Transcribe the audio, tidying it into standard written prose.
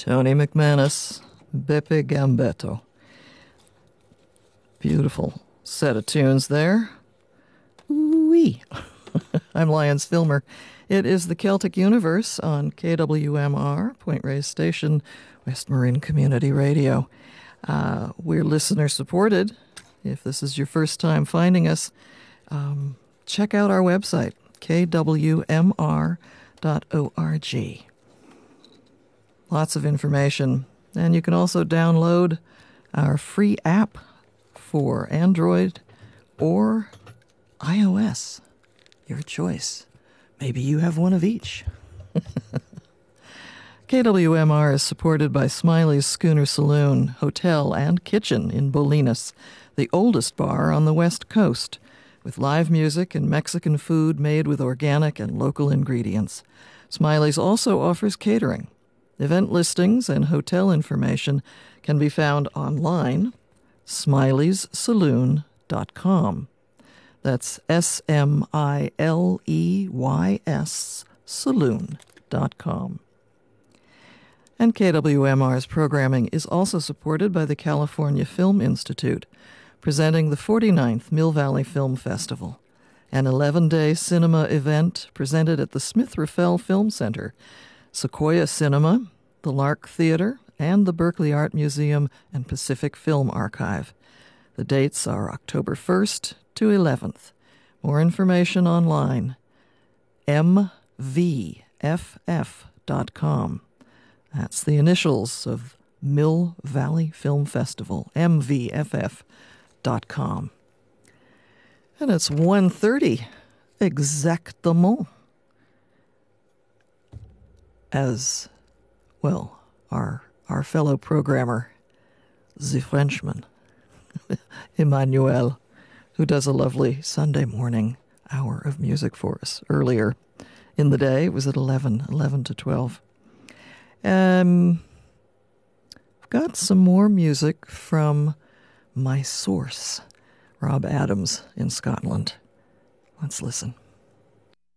Tony McManus, Beppe Gambetto. Beautiful set of tunes there. Ooh-wee. I'm Lyons Filmer. It is the Celtic Universe on KWMR, Point Reyes Station, West Marin Community Radio. We're listener-supported. If this is your first time finding us, check out our website, kwmr.org. Lots of information. And you can also download our free app for Android or iOS. Your choice. Maybe you have one of each. KWMR is supported by Smiley's Schooner Saloon, Hotel, and Kitchen in Bolinas, the oldest bar on the West Coast, with live music and Mexican food made with organic and local ingredients. Smiley's also offers catering. Event listings and hotel information can be found online, smileyssaloon.com. That's SMILEYS saloon.com. And KWMR's programming is also supported by the California Film Institute, presenting the 49th Mill Valley Film Festival, an 11-day cinema event presented at the Smith-Raffel Film Center, Sequoia Cinema, the Lark Theater, and the Berkeley Art Museum and Pacific Film Archive. The dates are October 1st to 11th. More information online, mvff.com. That's the initials of Mill Valley Film Festival, mvff.com. And it's 1:30 exactement. As, well, our fellow programmer, the Frenchman, Emmanuel, who does a lovely Sunday morning hour of music for us. Earlier in the day, it was at 11 to 12. I've got some more music from my source, Rob Adams in Scotland. Let's listen.